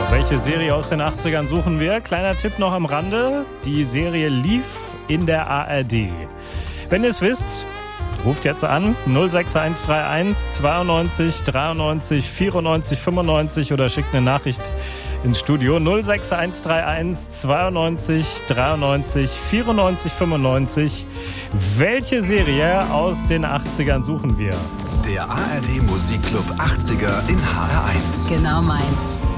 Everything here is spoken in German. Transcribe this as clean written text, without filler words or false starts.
Welche Serie aus den 80ern suchen wir? Kleiner Tipp noch am Rande. Die Serie lief in der ARD. Wenn ihr es wisst, ruft jetzt an 06131 92 93 94 95 oder schickt eine Nachricht ins Studio 06131 92 93 94 95. Welche Serie aus den 80ern suchen wir? Der ARD Musikclub 80er in HR1. Genau meins.